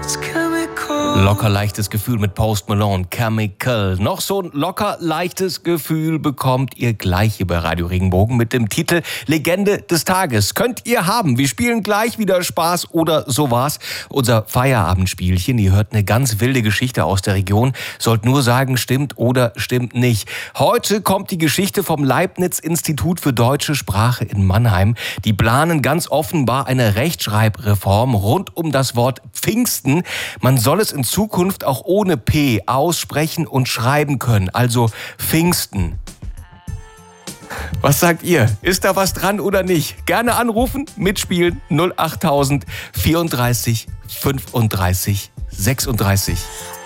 Locker leichtes Gefühl mit Post Malone, Chemical. Noch so ein locker leichtes Gefühl bekommt ihr gleich hier bei Radio Regenbogen mit dem Titel Legende des Tages. Könnt ihr haben. Wir spielen gleich wieder Spaß oder sowas. Unser Feierabendspielchen. Ihr hört eine ganz wilde Geschichte aus der Region. Sollt nur sagen, stimmt oder stimmt nicht. Heute kommt die Geschichte vom Leibniz-Institut für deutsche Sprache in Mannheim. Die planen ganz offenbar eine Rechtschreibreform rund um das Wort Pfingsten. Man soll es in Zukunft auch ohne P aussprechen und schreiben können, also Pfingsten. Was sagt ihr? Ist da was dran oder nicht? Gerne anrufen, mitspielen 08000 34 35 36.